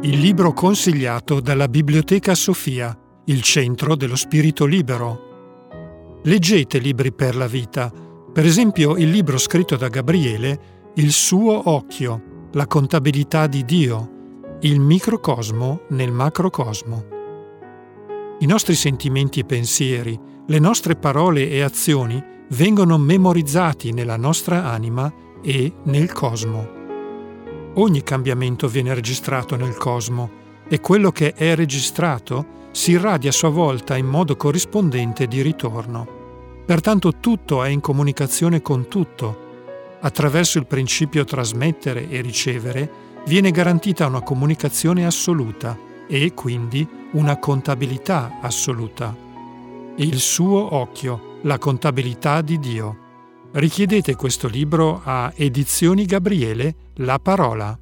Il libro consigliato dalla Biblioteca Sofia, il centro dello spirito libero. Leggete libri per la vita, per esempio il libro scritto da Gabriele, Il suo occhio, la contabilità di Dio, il microcosmo nel macrocosmo. I nostri sentimenti e pensieri, le nostre parole e azioni vengono memorizzati nella nostra anima e nel cosmo. Ogni cambiamento viene registrato nel cosmo e quello che è registrato si irradia a sua volta in modo corrispondente di ritorno. Pertanto tutto è in comunicazione con tutto. Attraverso il principio trasmettere e ricevere viene garantita una comunicazione assoluta e quindi una contabilità assoluta. Il suo occhio, la contabilità di Dio. Richiedete questo libro a Edizioni Gabriele, La Parola.